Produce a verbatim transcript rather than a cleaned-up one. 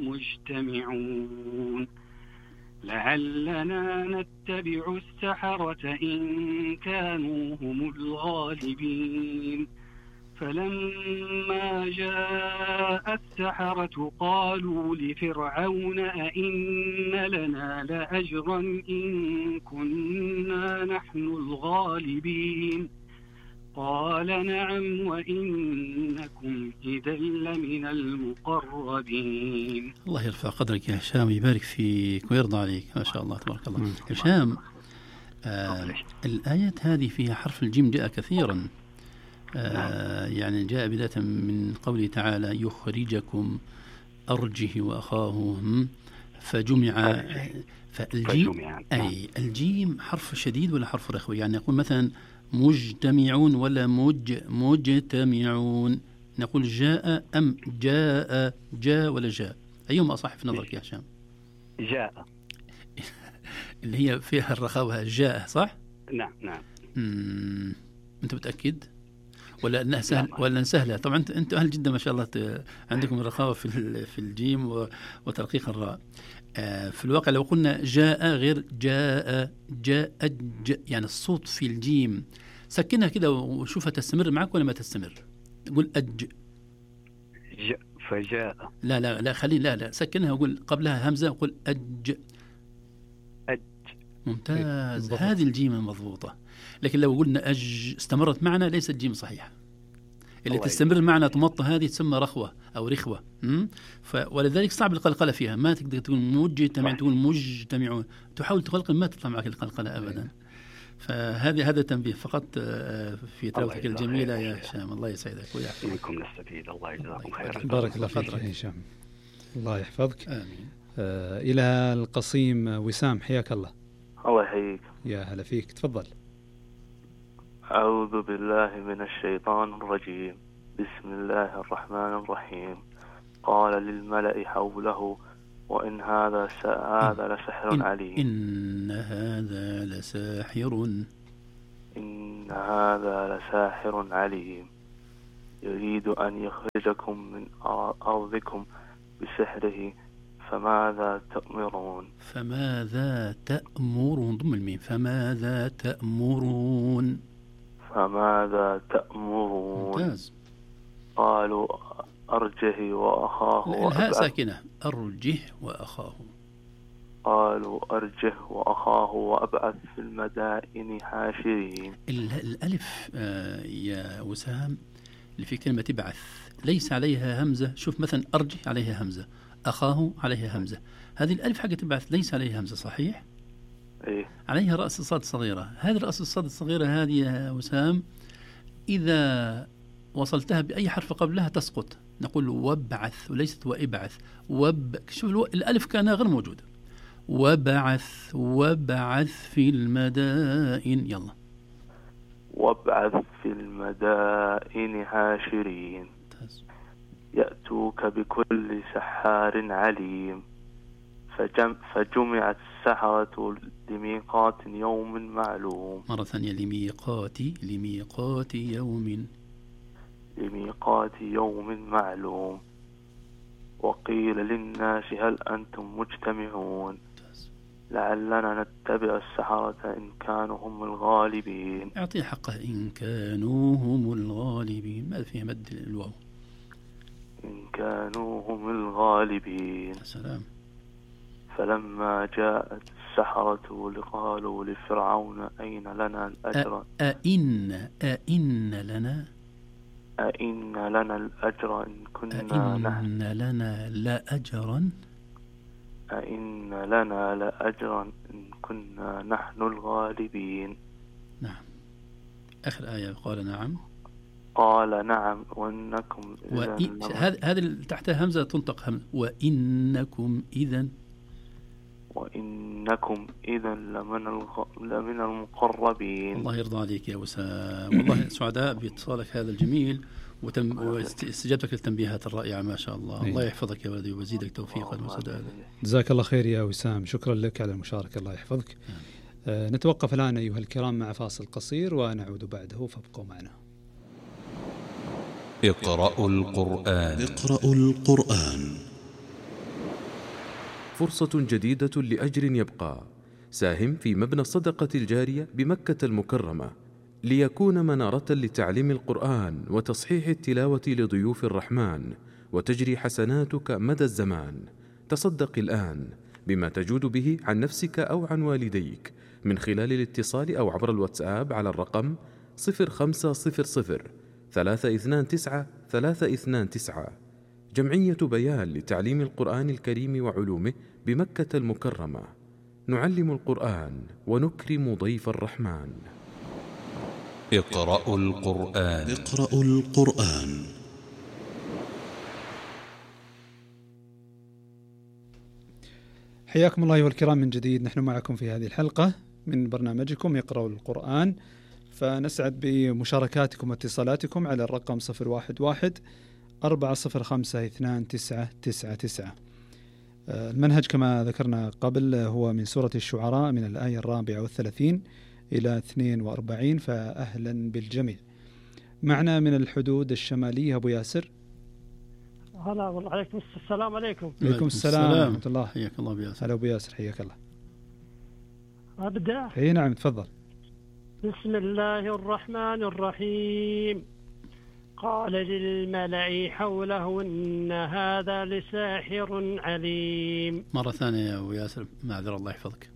لمجتمعون لعلنا نتبع السحرة إن كانوا هم الغالبين فلما جاء السحرة قالوا لفرعون أئن لنا لأجرا إن كنا نحن الغالبين قال نعم وإنكم إذا لمن المقربين. الله يرفع قدرك يا هشام، يبارك فيك ويرضى عليك، ما شاء الله تبارك الله. هشام، آه الآيات هذه فيها حرف الجيم جاء كثيرا، آه يعني جاء بداية من قوله تعالى يخرجكم أرجه وأخاه فجمع، فالجيم أي الجيم حرف شديد ولا حرف رخوي؟ يعني نقول مثلا مجتمعون ولا مج مجتمعون؟ نقول جاء أم جاء؟ جاء ولا جاء؟ أيهما أصح في نظرك يا هشام؟ جاء اللي هي فيها الرخاوة، جاء صح؟ نعم نعم. مم. أنت متأكد ولا أنها سهل ولا سهلة؟ طبعا أنت أهل جدة ما شاء الله عندكم الرخاوة في في الجيم وترقيق الراء. في الواقع لو قلنا جاء غير جاء، جاء ج، يعني الصوت في الجيم سكنها كده وشوفها تستمر معك ولا ما تستمر. قول أج ج فجاء. لا لا لا خلي لا لا سكنها وقول قبلها همزة وقول أج أج. ممتاز، هذه الجيم مضبوطة. لكن لو قلنا أج استمرت معنا ليست جيم صحيحة. اللي تستمر معنا تمط هذه تسمى رخوة أو رخوة. ف... ولذلك صعب القلقلة فيها، ما تقدر تقول مجتمع تقول مجتمعون، تحاول تقلقل ما تطلع معك القلقلة أبدا. فهذه هذا تنبيه فقط في تلاوتك الجميلة يا هشام. الله يسعدك ويحفظك. منكم نستفيد. الله يجزاكم خيرا. بارك الله فيك يا هشام، الله يحفظك. آمين. آه إلى القصيم وسام، حياك الله. الله يحييك. يا هلا فيك، تفضل. أعوذ بالله من الشيطان الرجيم. بسم الله الرحمن الرحيم. قال للملأ حوله وإن هذا هذا لسحر إن عليم. إن هذا لساحر إن هذا لساحر عليم يريد أن يخرجكم من أرضكم بسحره فماذا تأمرون. فماذا تأمرون ضم الميم. فماذا تأمرون. فماذا تأمرون. ممتاز. قالوا أرجه وأخاه. الهاء ساكنة. أرجه وأخاه. قالوا أرجه وأخاه وأبعث في المدائن حاشرين. الألف آه يا وسام اللي في كلمة ابعث ليس عليها همزة. شوف مثلا أرجه عليها همزة، أخاه عليها همزة. هذه الألف حقت ابعث ليس عليها همزة صحيح؟ إيه؟ عليها رأس الصاد الصغيرة. هذه رأس الصاد الصغيرة هذه يا وسام إذا وصلتها بأي حرف قبلها تسقط. نقول وابعث وليست وابعث. وب شوف الألف كان غير موجود. وابعث وابعث في المدائن. يلا وابعث في المدائن حاشرين يأتوك بكل سحار عليم. فجم فجمع السحرة لميقات يوم معلوم. مرة ثانية لميقات لميقات يوم لميقات يوم معلوم. وقيل للناس هل أنتم مجتمعون لعلنا نتبع السحرة إن كانوا هم الغالبين. أعطي حقه إن كانوا هم الغالبين. ما فيه مد الواو. إن كانوا هم الغالبين. سلام. فلما جاءت السحرة قالوا لفرعون أين لنا الأجر. أئن أئن لنا أئن لنا الأجر إن كنا أئن لنا لأجرا أئن لنا لأجرا إن كنا نحن الغالبين. نعم. آخر آية قال نعم. قال نعم وإنكم وإن... هذه هذه تحتها همزة تنطق همزة. وإنكم إذن وإنكم إذا لمن الغ... لمن المقربين. الله يرضى عليك يا وسام، والله سعداء باتصالك هذا الجميل وتم... واستجابتك للتنبيهات الرائعة ما شاء الله. أيه. الله يحفظك يا ولدي ويزيدك توفيقا وسدادا. جزاك الله خير يا وسام، شكرا لك على المشاركة، الله يحفظك. آه نتوقف الآن أيها الكرام مع فاصل قصير ونعود بعده فابقوا معنا. اقرأوا القرآن. اقرأوا القرآن فرصة جديدة لأجر يبقى. ساهم في مبنى الصدقة الجارية بمكة المكرمة ليكون منارة لتعليم القرآن وتصحيح التلاوة لضيوف الرحمن، وتجري حسناتك مدى الزمان. تصدق الآن بما تجود به عن نفسك أو عن والديك من خلال الاتصال أو عبر الواتساب على الرقم صفر خمسة صفر صفر ثلاثة اثنان تسعة ثلاثة اثنان تسعة. جمعية بيان لتعليم القرآن الكريم وعلومه بمكة المكرمة. نعلم القرآن ونكرم ضيف الرحمن. اقرأوا القرآن. اقرأوا القرآن. حياكم الله أيها الكرام من جديد. نحن معكم في هذه الحلقة من برنامجكم اقرأوا القرآن، فنسعد بمشاركاتكم واتصالاتكم على الرقم صفر واحد واحد أربعة صفر خمسة اثنان تسعة تسعة تسعة. المنهج كما ذكرنا قبل هو من سورة الشعراء من الآية الرابعة والثلاثين إلى اثنين وأربعين، فأهلا بالجميع. معنا من الحدود الشمالية أبو ياسر. هلا والله. عليكم السلام. عليكم. عليكم السلام ورحمة الله. حياك الله أبو ياسر. هلا أبو ياسر، حياك الله. أبدأ. اي نعم تفضل. بسم الله الرحمن الرحيم. قال للملأ حوله إن هذا لساحر عليم. مرة ثانية يا أبو ياسر، معذرة الله يحفظك.